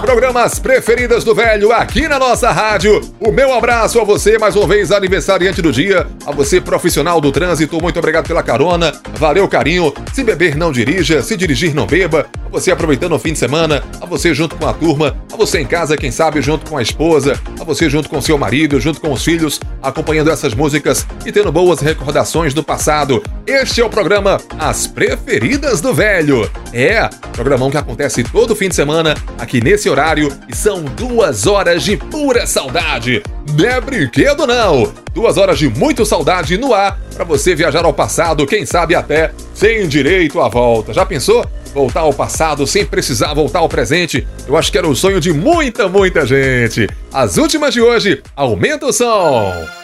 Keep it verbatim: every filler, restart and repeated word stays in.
Programas preferidas do velho aqui na nossa rádio. O meu abraço a você, mais uma vez, aniversariante do dia. A você, profissional do trânsito, muito obrigado pela carona. Valeu, carinho. Se beber, não dirija. Se dirigir, não beba. A você aproveitando o fim de semana. A você junto com a turma. A você em casa, quem sabe, junto com a esposa. A você junto com seu marido, junto com os filhos, acompanhando essas músicas e tendo boas recordações do passado. Este é o programa As Preferidas do Velho. É, programão que acontece todo fim de semana aqui nesse horário e são duas horas de pura saudade. Não é brinquedo, não. Duas horas de muito saudade no ar para você viajar ao passado, quem sabe até sem direito à volta. Já pensou? Voltar ao passado sem precisar voltar ao presente? Eu acho que era o sonho de muita, muita gente. As últimas de hoje, aumenta o som.